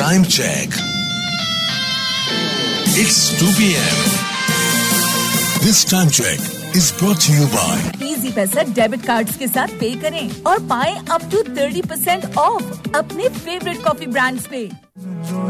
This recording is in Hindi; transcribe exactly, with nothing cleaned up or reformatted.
Time check. It's two p m This time check is brought to you by easy पैसा डेबिट कार्ड्स के साथ पे करें और पाएं up to thirty percent of अपने फेवरेट कॉफी ब्रांड्स पे।